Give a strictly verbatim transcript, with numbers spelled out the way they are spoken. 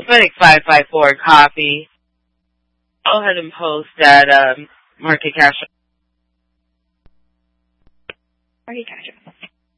Clinic five five four copy. Go ahead and post that um, market cash. Market cash.